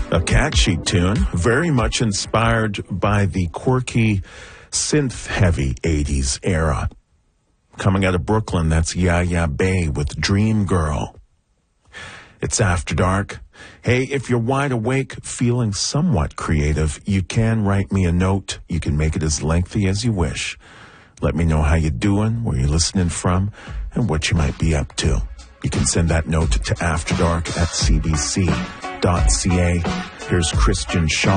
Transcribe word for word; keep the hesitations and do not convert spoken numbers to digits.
A catchy tune, very much inspired by the quirky, synth-heavy eighties era. Coming out of Brooklyn, that's Yaya Bay with Dream Girl. It's After Dark. Hey, if you're wide awake, feeling somewhat creative, you can write me a note. You can make it as lengthy as you wish. Let me know how you're doing, where you're listening from, and what you might be up to. You can send that note to afterdark at c b c dot c a. Here's Christian Shaw.